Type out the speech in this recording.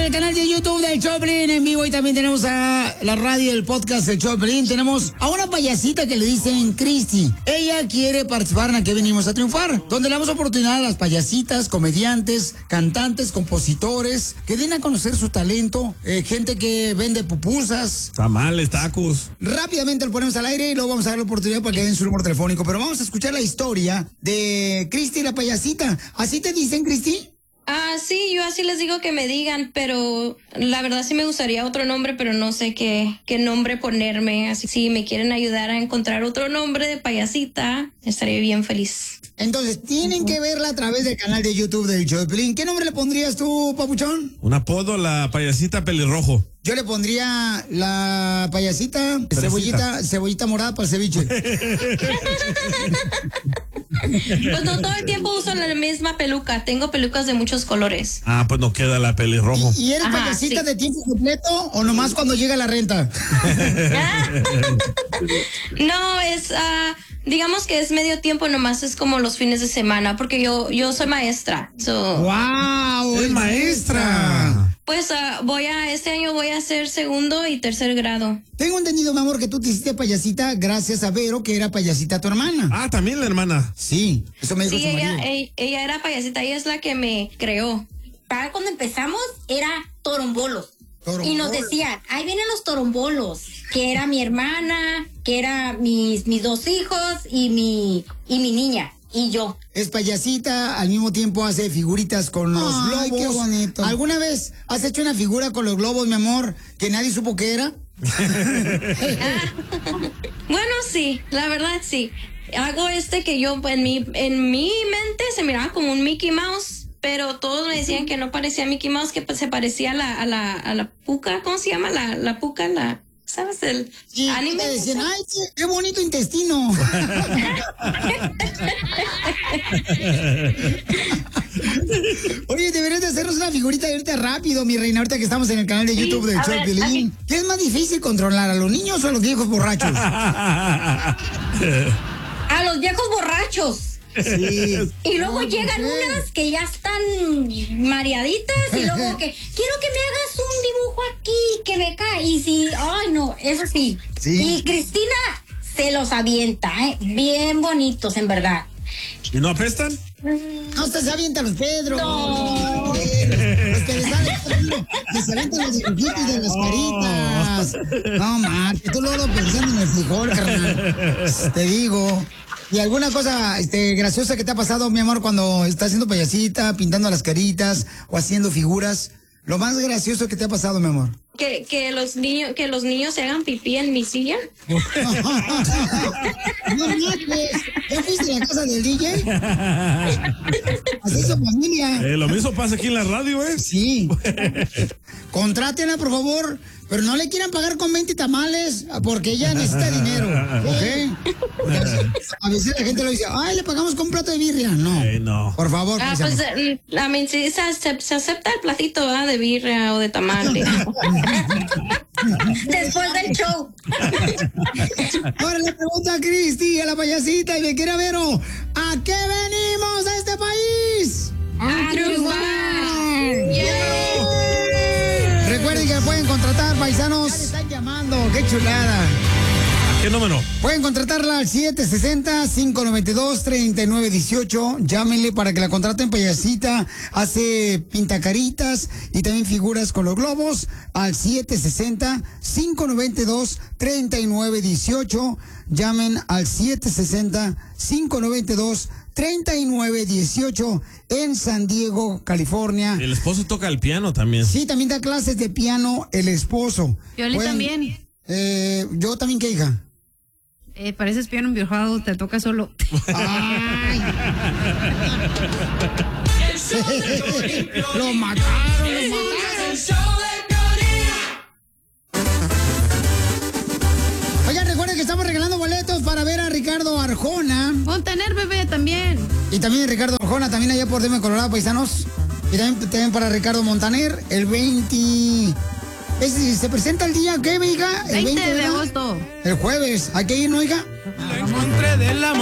el canal de YouTube del Choplin en vivo y también tenemos a la radio, el podcast del Choplin. Tenemos a una payasita que le dicen Cristi. Ella quiere participar en Aquí Venimos a Triunfar, donde le damos oportunidad a las payasitas, comediantes, cantantes, compositores, que den a conocer su talento, gente que vende pupusas, tamales, tacos. Rápidamente lo ponemos al aire y luego vamos a dar la oportunidad para que den su número telefónico. Pero vamos a escuchar la historia de Cristi la payasita. ¿Así te dicen, Cristi? Sí, yo así les digo que me digan, pero la verdad sí me gustaría otro nombre, pero no sé qué nombre ponerme. Así si me quieren ayudar a encontrar otro nombre de payasita, estaré bien feliz. Entonces, tienen que verla a través del canal de YouTube del Choplin. ¿Qué nombre le pondrías tú, papuchón? Un apodo, la payasita pelirrojo. Yo le pondría la payasita cebollita morada para el ceviche. Pues no todo el tiempo uso la misma peluca. Tengo pelucas de muchos colores. Pues no queda la pelirrojo. ¿Y eres payasita de tiempo completo o nomás cuando llega la renta? No, digamos que es medio tiempo, nomás es como los fines de semana, porque yo soy maestra. ¡Wow! ¡Es maestra! Pues este año voy a hacer segundo y tercer grado. Tengo entendido, mi amor, que tú te hiciste payasita gracias a Vero, que era payasita tu hermana. También la hermana. Sí, eso me dijo su marido. Ella era payasita, ella es la que me creó. Para cuando empezamos era torombolos. Y nos decían, ahí vienen los torombolos, que era mi hermana, que era mis dos hijos y mi niña. Y yo. Es payasita, al mismo tiempo hace figuritas con los globos. ¡Ay, qué bonito! ¿Alguna vez has hecho una figura con los globos, mi amor, que nadie supo qué era? Bueno, sí, la verdad sí. Hago que yo en mi mente se miraba como un Mickey Mouse, pero todos me decían que no parecía Mickey Mouse, que se parecía a la puca. ¿Cómo se llama? La puca, ¿sabes? El anime. Te decían, ¡ay, qué bonito intestino! Oye, deberías de hacernos una figurita ahorita rápido, mi reina, ahorita que estamos en el canal de YouTube del Choplin. ¿Qué es más difícil controlar, a los niños o a los viejos borrachos? A los viejos borrachos. Sí. Y luego llegan unas que ya están mareaditas y luego que quiero que me hagas un dibujo aquí, que me cae. Y si, ay no, eso sí. Y Cristina se los avienta, bien bonitos en verdad. ¿Y no apestan? No, usted se avienta los Pedro. No. Los que les avientan los dibujitos de las caritas. No, man, tú luego pensando en el frijol, carnal. Te digo. ¿Y alguna cosa graciosa que te ha pasado, mi amor, cuando estás haciendo payasita, pintando las caritas o haciendo figuras? Lo más gracioso que te ha pasado, mi amor. Que los niños se hagan pipí en mi silla. No mames, ¿ya fuiste a la casa del DJ? Así es su familia. Lo mismo pasa aquí en la radio, ¿eh? Sí. Contrátenla, por favor, pero no le quieran pagar con 20 tamales porque ella necesita dinero, ¿ok? A veces la gente lo dice, ay, le pagamos con un plato de birria. No, no. Por favor. Pues, sí, se acepta el platito de birria o de tamale. Después del show. Ahora le pregunta a Cristi, a la payasita, y le quiere ver, ¿a qué venimos a este país? ¡A triunfar! Recuerden que pueden contratar, paisanos. Ya le están llamando, qué chulada. ¿Qué número? Pueden contratarla al 760-592-3918. Llámenle para que la contraten, payasita. Hace pintacaritas y también figuras con los globos al 760-592-3918. Llamen al 760-592-3918 en San Diego, California. El esposo toca el piano también. Sí, también da clases de piano el esposo. Pioli también. Yo también, ¿qué, hija? Pareces piano embrujado, te toca solo. Ay. Lo mataron. Oigan, recuerden que estamos regalando boletos para ver a Ricardo Arjona. Montaner, bebé, también. Y también Ricardo Arjona, también allá por Denver, Colorado, paisanos. Y también para Ricardo Montaner, el 20... ¿Se presenta el día qué, hija? El 20 de agosto. El jueves. ¿Hay que ir, no, hija? La encontré de la